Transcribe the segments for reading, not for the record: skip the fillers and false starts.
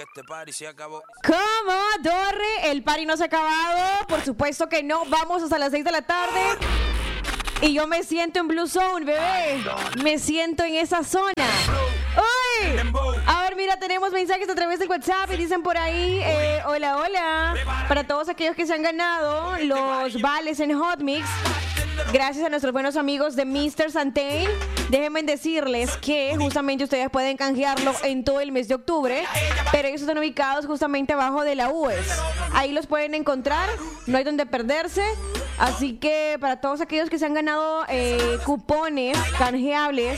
este party se acabó. ¿Cómo, Dorre? El party no se ha acabado. Por supuesto que no. Vamos hasta las 6 de la tarde. Y yo me siento en Blue Zone, bebé. Me siento en esa zona. ¡Uy! A ver, mira, tenemos mensajes a través del WhatsApp y dicen por ahí, hola, hola. Para todos aquellos que se han ganado los vales en Hot Mix, gracias a nuestros buenos amigos de Mr. Santain, déjenme decirles que justamente ustedes pueden canjearlo en todo el mes de octubre, pero ellos están ubicados justamente abajo de la UES. Ahí los pueden encontrar, no hay donde perderse. Así que para todos aquellos que se han ganado cupones canjeables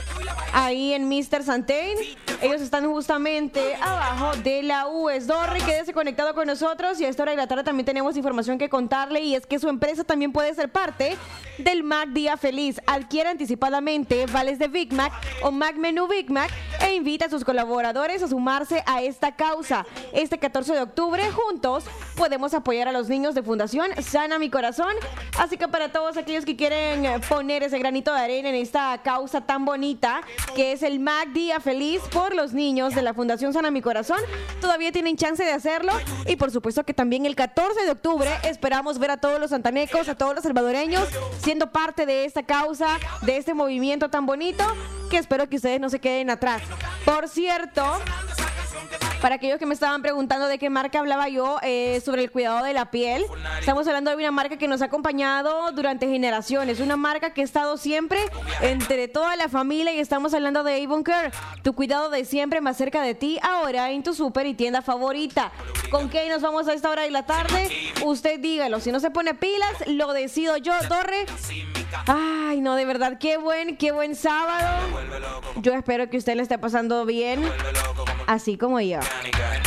ahí en Mr. Santain, ellos están justamente abajo de la UES. Dorre, quédese conectado con nosotros y a esta hora de la tarde también tenemos información que contarle, y es que su empresa también puede ser parte del Mac Día Feliz. Adquiere anticipadamente vales de Big Mac o Mac Menú Big Mac e invita a sus colaboradores a sumarse a esta causa. Este 14 de octubre, juntos, podemos apoyar a los niños de Fundación Sana Mi Corazón. Así que para todos aquellos que quieren poner ese granito de arena en esta causa tan bonita, que es el Mac Día Feliz por los niños de la Fundación Sana Mi Corazón, todavía tienen chance de hacerlo. Y por supuesto que también el 14 de octubre esperamos ver a todos los santanecos, a todos los salvadoreños siendo parte de esta causa, de este movimiento tan bonito, que espero que ustedes no se queden atrás. Por cierto, para aquellos que me estaban preguntando de qué marca hablaba yo, sobre el cuidado de la piel, estamos hablando de una marca que nos ha acompañado durante generaciones, una marca que ha estado siempre entre toda la familia, y estamos hablando de Avon Care, tu cuidado de siempre más cerca de ti, ahora en tu súper y tienda favorita. ¿Con qué nos vamos a esta hora de la tarde? Usted dígalo, si no se pone pilas, lo decido yo, Torre. Ay, no, de verdad, qué buen sábado. Yo espero que usted le esté pasando bien, así como yo.